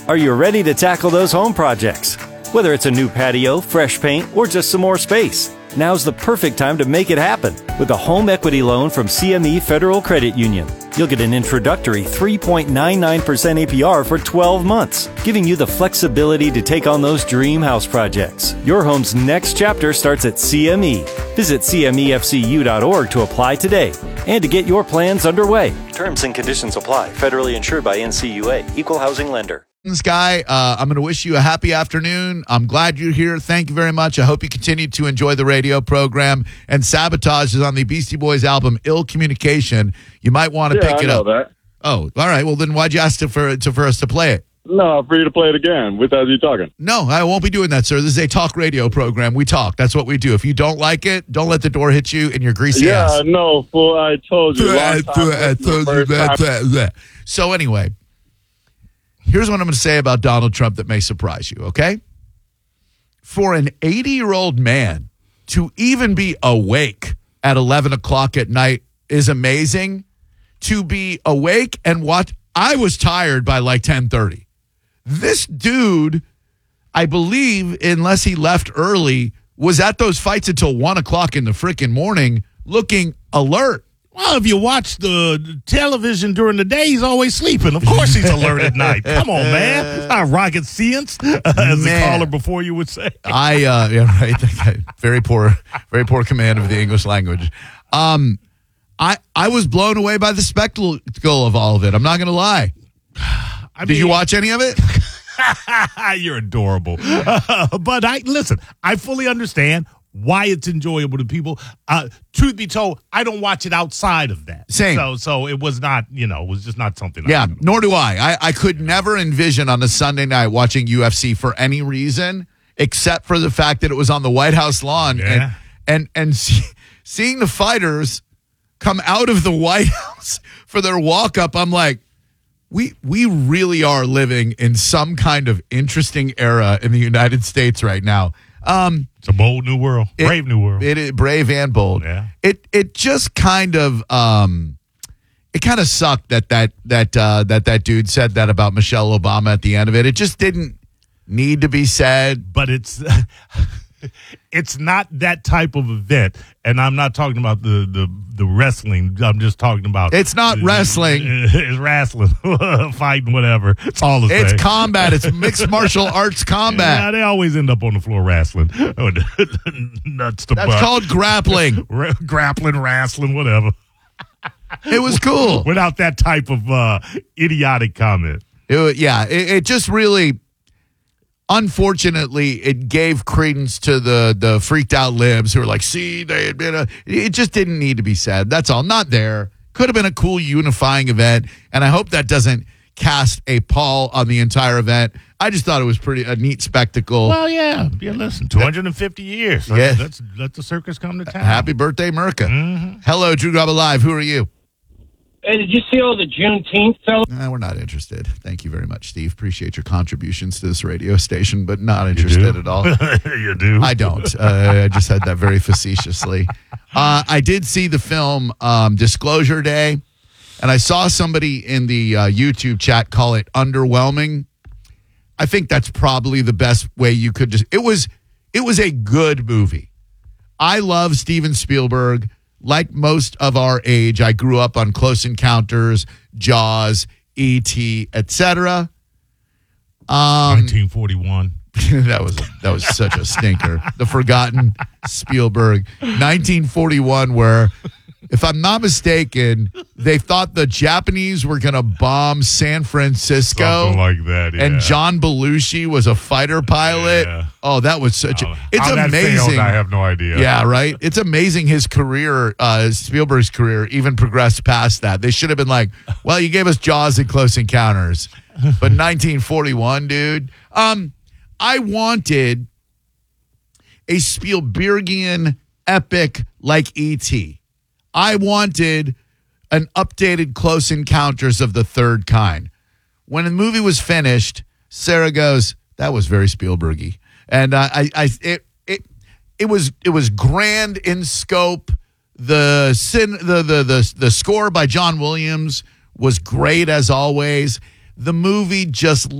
Are you ready to tackle those home projects? Whether it's a new patio, fresh paint, or just some more space, now's the perfect time to make it happen with a home equity loan from CME Federal Credit Union. You'll get an introductory 3.99% APR for 12 months, giving you the flexibility to take on those dream house projects. Your home's next chapter starts at CME. Visit CMEFCU.org to apply today and to get your plans underway. Terms and conditions apply. Federally insured by NCUA. Equal housing lender. Guy, I'm going to wish you a happy afternoon. I'm glad you're here. Thank you very much. I hope you continue to enjoy the radio program. And Sabotage is on the Beastie Boys album, Ill Communication. You might want to pick it up. That. Oh, all right. Well, then why'd you ask for us to play it? No, for you to play it again without you talking. No, I won't be doing that, sir. This is a talk radio program. We talk. That's what we do. If you don't like it, don't let the door hit you in your greasy ass. Yeah, no, fool. I told you. So anyway, here's what I'm going to say about Donald Trump that may surprise you, okay? For an 80-year-old man to even be awake at 11 o'clock at night is amazing. To be awake and watch. I was tired by like 10:30. This dude, I believe, unless he left early, was at those fights until 1 o'clock in the freaking morning looking alert. Well, if you watch the television during the day, he's always sleeping. Of course he's alert at night. Come on, man. It's not rocket science, as the caller before you would say. Yeah, right. Very poor command of the English language. I was blown away by the spectacle of all of it. I'm not going to lie. Did you watch any of it? You're adorable. But listen, I fully understand why it's enjoyable to people. Truth be told, I don't watch it outside of that. Same. So it was not, it was just not something. Yeah, nor do I. I could never envision on a Sunday night watching UFC for any reason except for the fact that it was on the White House lawn. Yeah. And seeing the fighters come out of the White House for their walk-up, I'm like, we really are living in some kind of interesting era in the United States right now. It's a bold new world. Brave new world. It is brave and bold. Yeah. It just kind of it kind of sucked that dude said that about Michelle Obama at the end of it. It just didn't need to be said. But it's not that type of event, and I'm not talking about the wrestling. I'm just talking about it's not wrestling. It's wrestling, fighting, whatever. It's all the same. It's combat. It's mixed martial arts combat. Yeah, they always end up on the floor wrestling. Nuts to butt. That's called grappling. Grappling, wrestling, whatever. It was cool without that type of idiotic comment. It just really. Unfortunately, it gave credence to the freaked out libs who were like, see, they had been it just didn't need to be said. That's all. Not there. Could have been a cool unifying event, and I hope that doesn't cast a pall on the entire event. I just thought it was a neat spectacle. Well, yeah. Listen, 250 years. Yeah. Let the circus come to town. Happy birthday, Merca. Mm-hmm. Hello, Drew Garabo Live. Who are you? Hey, did you see all the Juneteenth fellas? We're not interested. Thank you very much, Steve. Appreciate your contributions to this radio station, but not interested at all. You do? I don't. I just said that very facetiously. I did see the film Disclosure Day, and I saw somebody in the YouTube chat call it underwhelming. I think that's probably the best way you could just... It was a good movie. I love Steven Spielberg. Like most of our age, I grew up on Close Encounters, Jaws, E.T., etc. 1941. That was such a stinker. The forgotten Spielberg. 1941, where, if I'm not mistaken, they thought the Japanese were going to bomb San Francisco. Something like that, yeah. And John Belushi was a fighter pilot. Yeah. Oh, that was such a... It's how amazing. That failed, I have no idea. Yeah, right? It's amazing his career, Spielberg's career, even progressed past that. They should have been like, well, you gave us Jaws and Close Encounters. But 1941, dude. I wanted a Spielbergian epic like E.T. I wanted an updated Close Encounters of the Third Kind. When the movie was finished, Sarah goes, that was very Spielbergy. And it was grand in scope. The score by John Williams was great as always. The movie just